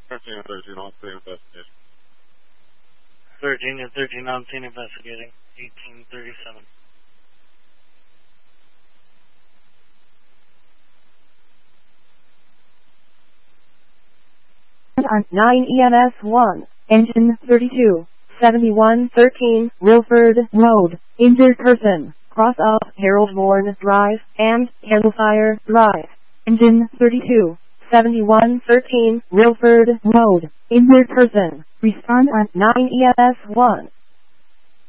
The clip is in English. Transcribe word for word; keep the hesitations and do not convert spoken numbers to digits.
thirteen and thirteen on scene investigation. thirteen and thirteen on scene investigating. eighteen thirty-seven. On nine E M S one, engine thirty-two, seventy-one thirteen, Wilford Road, injured person, cross up Harold Bourne Drive, and Candlefire Drive. Engine thirty-two, seventy-one thirteen, Wilford Road, injured person, respond on nine E M S one.